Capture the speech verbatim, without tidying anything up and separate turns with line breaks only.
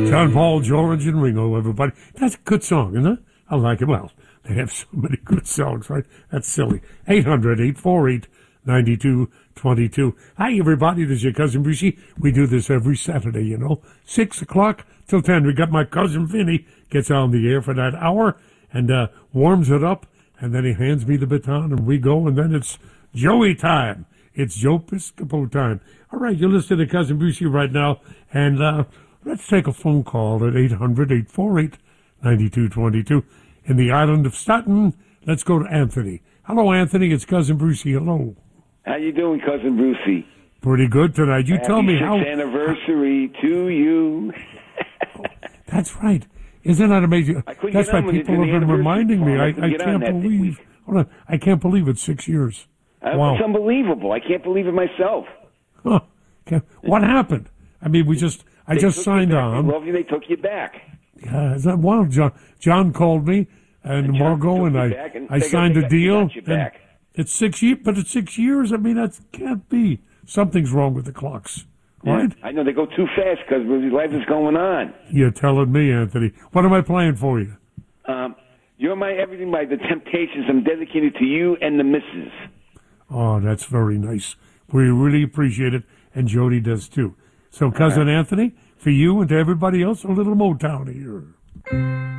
John Paul, George, and Ringo, everybody. That's a good song, isn't it? I like it. Well, they have so many good songs, right? That's silly. eight hundred, eight four eight, nine two two two. Hi, everybody. This is your Cousin Brucey. We do this every Saturday, you know. six o'clock till ten. We got my cousin Vinny gets on the air for that hour and uh, warms it up, and then he hands me the baton, and we go, and then it's Joey time. It's Joe Piscopo time. All right, you're listening to Cousin Brucey right now, and uh, let's take a phone call at eight hundred, eight four eight, nine two two two. In the island of Staten, let's go to Anthony. Hello, Anthony. It's Cousin Brucey. Hello.
How you doing, Cousin Brucey?
Pretty good tonight. You
Happy
tell me how.
sixth anniversary to you.
That's right. Isn't that amazing? That's why people have been reminding me. I, I can't believe. Hold on. I can't believe it's six years.
Uh,
wow.
It's unbelievable. I can't believe it myself.
Huh. Okay. What happened? I mean, we just. I
They
just
took
signed
you back.
on.
They love you. They took you back.
Yeah, is that wild? John, John called me and,
And John
Margot,
took
and
you
I,
back, and
I
they got-
signed
they
a
got- they
deal.
got you
And
back.
it's six years, but it's six years. I mean, that can't be. Something's wrong with the clocks, right?
I know they go too fast because life is going on.
You're telling me, Anthony. What am I playing for you?
Um, you're my everything by the Temptations. I'm dedicated to you and the missus.
Oh, that's very nice. We really appreciate it, and Jody does too. So, Cousin Anthony, for you and to everybody else, a little Motown here.